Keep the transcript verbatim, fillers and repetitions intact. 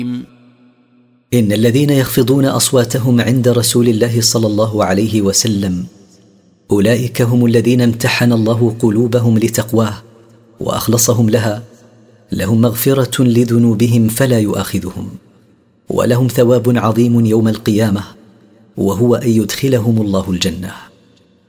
إن الذين يخفضون أصواتهم عند رسول الله صلى الله عليه وسلم أولئك هم الذين امتحن الله قلوبهم لتقواه وأخلصهم لها، لهم مغفرة لذنوبهم فلا يؤاخذهم، ولهم ثواب عظيم يوم القيامة، وهو أن يدخلهم الله الجنة.